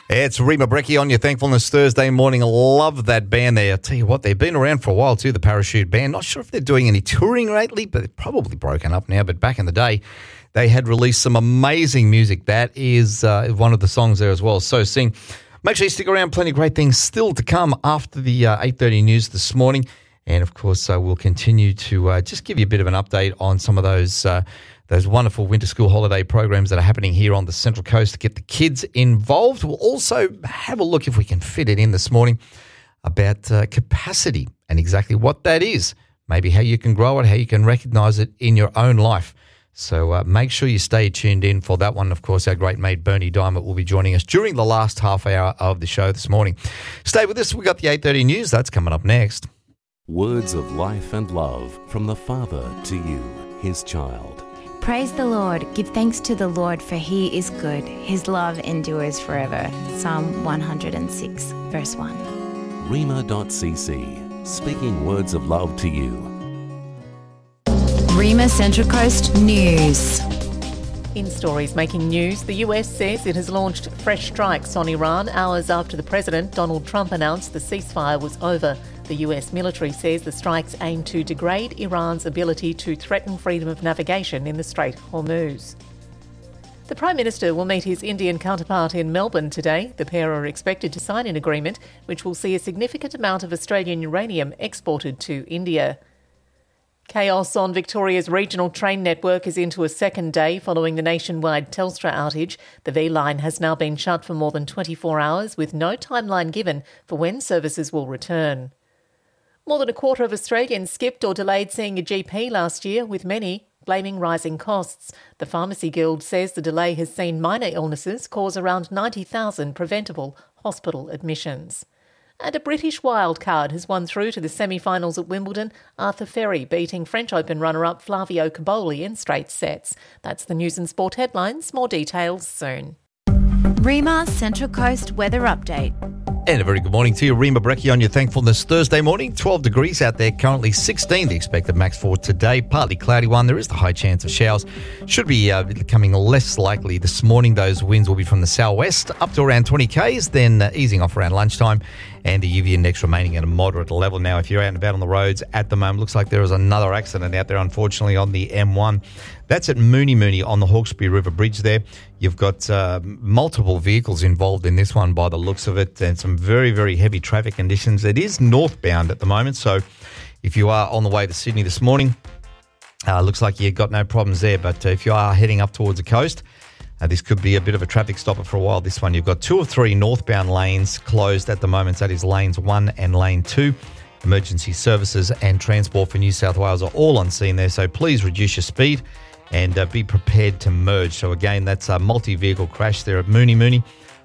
It's Rima Brecchi on your Thankfulness Thursday morning. I love that band there. I tell you what, they've been around for a while too, the Parachute Band. Not sure if they're doing any touring lately, but they're probably broken up now. But back in the day, they had released some amazing music. That is one of the songs there as well. So Sing. Make sure you stick around. Plenty of great things still to come after the 8:30 news this morning. And, of course, we'll continue to just give you a bit of an update on some of those wonderful winter school holiday programs that are happening here on the Central Coast to get the kids involved. We'll also have a look, if we can fit it in this morning, about capacity and exactly what that is, maybe how you can grow it, how you can recognise it in your own life. So make sure you stay tuned in for that one. Of course, our great mate Bernie Diamond will be joining us during the last half hour of the show this morning. Stay with us. We've got the 8:30 news. That's coming up next. Words of life and love from the Father to you, his child. Praise the Lord. Give thanks to the Lord, for he is good. His love endures forever. Psalm 106, verse 1. Rima.cc, speaking words of love to you. Rima Central Coast News. In stories making news, the US says it has launched fresh strikes on Iran hours after the President, Donald Trump, announced the ceasefire was over. The US military says the strikes aim to degrade Iran's ability to threaten freedom of navigation in the Strait of Hormuz. The Prime Minister will meet his Indian counterpart in Melbourne today. The pair are expected to sign an agreement which will see a significant amount of Australian uranium exported to India. Chaos on Victoria's regional train network is into a second day following the nationwide Telstra outage. The V-Line has now been shut for more than 24 hours with no timeline given for when services will return. More than a quarter of Australians skipped or delayed seeing a GP last year, with many blaming rising costs. The Pharmacy Guild says the delay has seen minor illnesses cause around 90,000 preventable hospital admissions. And a British wildcard has won through to the semi-finals at Wimbledon, Arthur Ferry beating French Open runner-up Flavio Cobolli in straight sets. That's the news and sport headlines. More details soon. Rima Central Coast Weather Update. And a very good morning to you. Rima Brecchi on your Thankfulness Thursday morning. 12 degrees out there, currently 16 the expected max for today. Partly cloudy one. There is the high chance of showers. Should be becoming less likely this morning. Those winds will be from the southwest up to around 20 k's, then easing off around lunchtime. And the UV index remaining at a moderate level. Now, if you're out and about on the roads at the moment, looks like there is another accident out there, unfortunately, on the M1. That's at Mooney on the Hawkesbury River Bridge there. You've got multiple vehicles involved in this one by the looks of it, and some very, very heavy traffic conditions. It is northbound at the moment, so if you are on the way to Sydney this morning, looks like you've got no problems there. But if you are heading up towards the coast, this could be a bit of a traffic stopper for a while, this one. You've got 2 of 3 northbound lanes closed at the moment. That is lanes 1 and lane 2. Emergency services and Transport for New South Wales are all on scene there, so please reduce your speed. And be prepared to merge. So again, that's a multi-vehicle crash there at Mooney.